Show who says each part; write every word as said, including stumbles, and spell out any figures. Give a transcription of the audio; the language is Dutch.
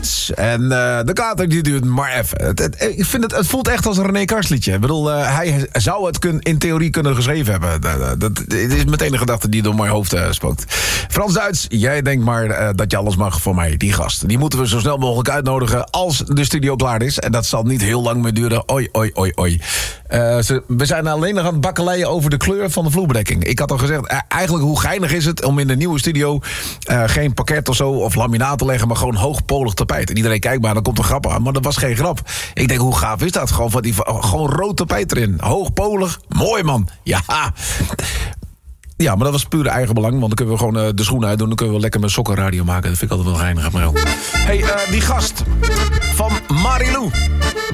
Speaker 1: En uh, de kater die duurt maar even. Het, het, ik vind het, het voelt echt als een René Kars liedje. Ik bedoel, uh, hij zou het kun, in theorie kunnen geschreven hebben. Dat, dat, dat is meteen een gedachte die door mijn hoofd uh, spookt. Frans-Duits, jij denkt maar uh, dat je alles mag voor mij. Die gast, die moeten we zo snel mogelijk uitnodigen als de studio klaar is. En dat zal niet heel lang meer duren. Oi, oi, oi, oi. Uh, ze, we zijn alleen nog aan het bakkeleien over de kleur van de vloerbedekking. Ik had al gezegd, uh, eigenlijk hoe geinig is het om in de nieuwe studio uh, geen pakket of zo of laminaat te leggen, maar gewoon hoogpolig tapijt. En iedereen kijkt maar, dan komt er grap aan. Maar dat was geen grap. Ik denk, hoe gaaf is dat? Gewoon, van die, gewoon rood tapijt erin. Hoogpolig. Mooi, man. Ja. Ja, maar dat was puur eigen belang. Want dan kunnen we gewoon uh, de schoenen uitdoen. Dan kunnen we lekker met sokkenradio maken. Dat vind ik altijd wel geinig. Maar ook. Hey, uh, die gast van Marilou.